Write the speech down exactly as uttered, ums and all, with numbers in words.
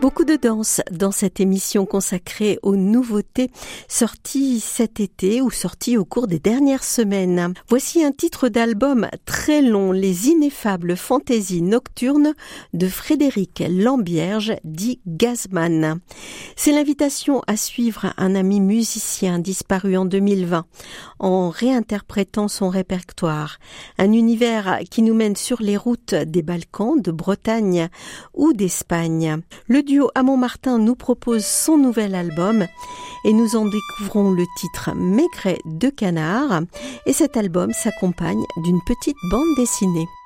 Beaucoup de danse dans cette émission consacrée aux nouveautés sorties cet été ou sorties au cours des dernières semaines. Voici un titre d'album très long, Les ineffables fantaisies nocturnes de Frédéric Lambierge, dit Gazman. C'est l'invitation à suivre un ami musicien disparu en deux mille vingt en réinterprétant son répertoire. Un univers qui nous mène sur les routes des Balkans, de Bretagne ou d'Espagne. Le duo à Montmartin nous propose son nouvel album et nous en découvrons le titre Maigret de canard, et cet album s'accompagne d'une petite bande dessinée.